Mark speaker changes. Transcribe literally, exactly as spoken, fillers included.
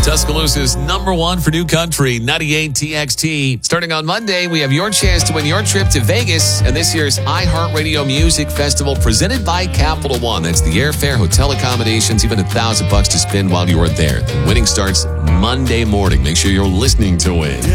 Speaker 1: Tuscaloosa's number one for new country, ninety-eight T X T. Starting on Monday, we have your chance to win your trip to Vegas and this year's iHeartRadio Music Festival presented by Capital One. That's the airfare, hotel accommodations, even a thousand bucks to spend while you are there. The winning starts Monday morning. Make sure you're listening to win.